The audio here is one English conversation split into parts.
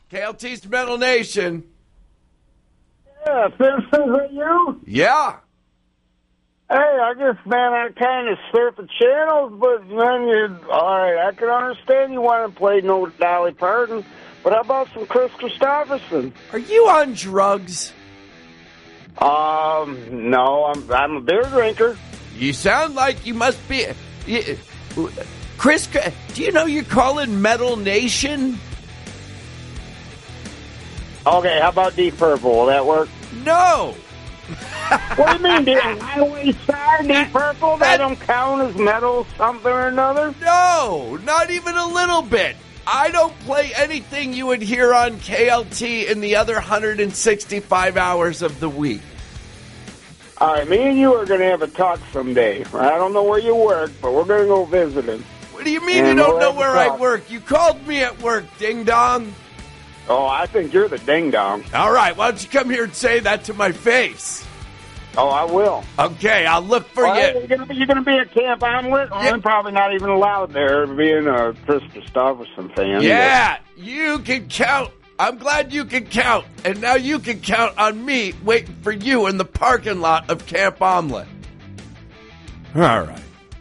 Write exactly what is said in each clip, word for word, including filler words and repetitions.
K L T's Metal Nation. Yeah, Simpsons, are you? Yeah. Hey, I guess, man, I kind of surf the channels, but man, you all right? I can understand you want to play No Dolly Parton, but how about some Chris Christopherson? Are you on drugs? Um, no, I'm I'm a beer drinker. You sound like you must be. You, Chris, do you know you're calling Metal Nation? Okay, how about Deep Purple? Will that work? No. What do you mean, the Highway Star, Deep Purple? That don't count as metal, something or another? No, not even a little bit. I don't play anything you would hear on K L T in the other one hundred sixty-five hours of the week. All right, me and you are going to have a talk someday. I don't know where you work, but we're going to go visit him. What do you mean and you don't we'll know where I work? You called me at work, ding-dong. Oh, I think you're the ding-dong. All right, why don't you come here and say that to my face? Oh, I will. Okay, I'll look for well, you. You're going to be at Camp Omelet? Oh, yeah. I'm probably not even allowed there, being a Chris Christopherson fan. Yeah, but you can count. I'm glad you can count. And now you can count on me waiting for you in the parking lot of Camp Omelet. All right.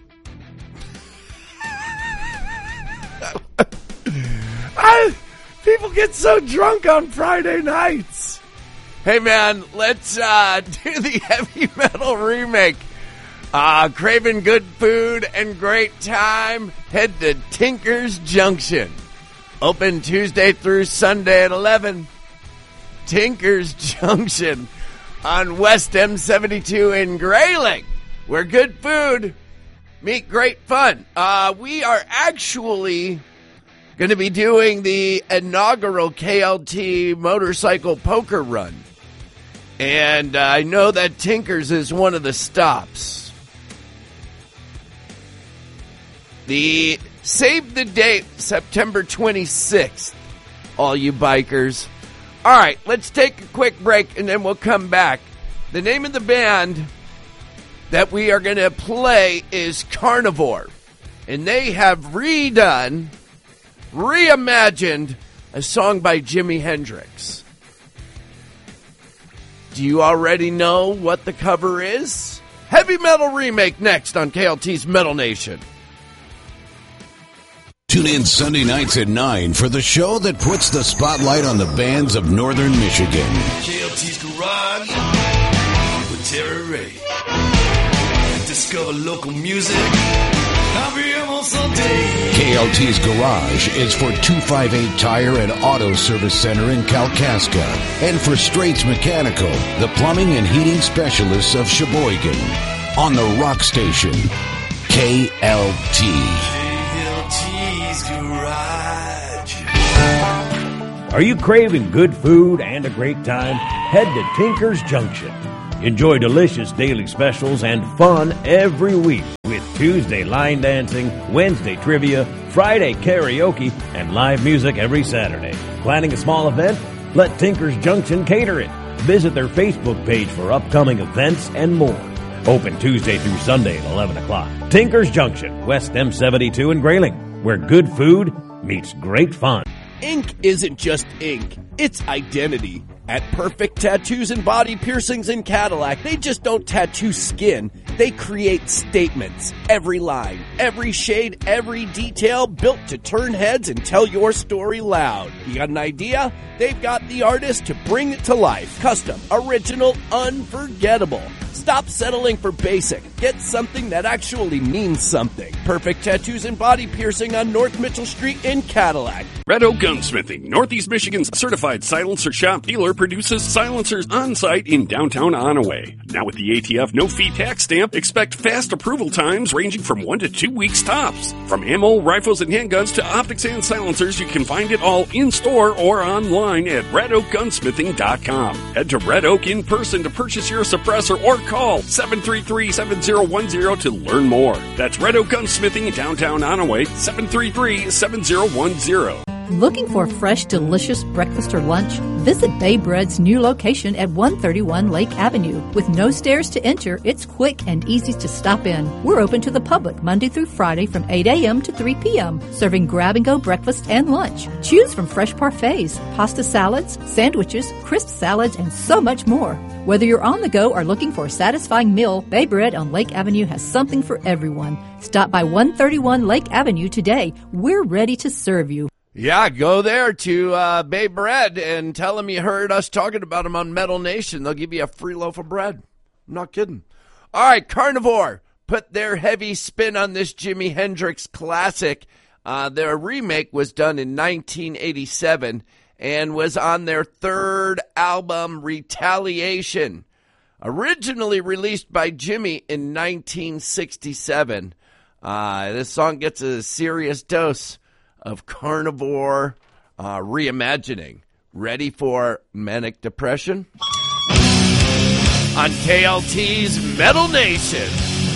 I, people get so drunk on Friday nights. Hey, man, let's uh, do the heavy metal remake. Uh, craving good food and great time? Head to Tinker's Junction. Open Tuesday through Sunday at eleven. Tinker's Junction on West M seventy-two in Grayling, where good food meet great fun. Uh, we are actually going to be doing the inaugural K L T motorcycle poker run. And uh, I know that Tinker's is one of the stops. The save the date, September twenty-sixth, all you bikers. All right, let's take a quick break and then we'll come back. The name of the band that we are going to play is Carnivore. And they have redone, reimagined a song by Jimi Hendrix. Do you already know what the cover is? Heavy Metal Remake next on K L T's Metal Nation. Tune in Sunday nights at nine for the show that puts the spotlight on the bands of Northern Michigan. K L T's Garage with Terry Ray. Discover local music every almost all day. K L T's Garage is for two fifty-eight Tire and Auto Service Center in Kalkaska. And for Straits Mechanical, the plumbing and heating specialists of Sheboygan. On the Rock Station, K L T. Garage. Are you craving good food and a great time? Head to Tinker's Junction. Enjoy delicious daily specials and fun every week with Tuesday line dancing, Wednesday trivia, Friday karaoke, and live music every Saturday. Planning a small event? Let Tinker's Junction cater it. Visit their Facebook page for upcoming events and more. Open Tuesday through Sunday at eleven o'clock. Tinker's Junction, West M seventy-two in Grayling, where good food meets great fun. Ink isn't just ink, it's identity. At Perfect Tattoos and Body Piercings in Cadillac, they just don't tattoo skin, they create statements. Every line, every shade, every detail built to turn heads and tell your story loud. You got an idea? They've got the artist to bring it to life. Custom, original, unforgettable. Stop settling for basic. Get something that actually means something. Perfect Tattoos and Body Piercing on North Mitchell Street in Cadillac. Red Oak Gunsmithing, Northeast Michigan's certified silencer shop dealer, produces silencers on-site in downtown Onaway. Now with the A T F no-fee tax stamp, expect fast approval times ranging from one to two weeks tops. From ammo, rifles, and handguns to optics and silencers, you can find it all in-store or online at red oak gunsmithing dot com. Head to Red Oak in person to purchase your suppressor or call seven three three, seven zero one zero to learn more. That's Red Oak Gunsmithing in downtown Onaway, seven three three, seven zero one zero. Looking for a fresh, delicious breakfast or lunch? Visit Bay Bread's new location at one thirty-one Lake Avenue. With no stairs to enter, it's quick and easy to stop in. We're open to the public Monday through Friday from eight a.m. to three p.m., serving grab-and-go breakfast and lunch. Choose from fresh parfaits, pasta salads, sandwiches, crisp salads, and so much more. Whether you're on the go or looking for a satisfying meal, Bay Bread on Lake Avenue has something for everyone. Stop by one thirty-one Lake Avenue today. We're ready to serve you. Yeah, go there to uh, Bay Bread and tell them you heard us talking about them on Metal Nation. They'll give you a free loaf of bread. I'm not kidding. All right, Carnivore put their heavy spin on this Jimi Hendrix classic. Uh, their remake was done in nineteen eighty-seven and was on their third album, Retaliation. Originally released by Jimmy in nineteen sixty-seven. Uh, this song gets a serious dose of Carnivore uh, reimagining. Ready for Manic Depression? On K L T's Metal Nation.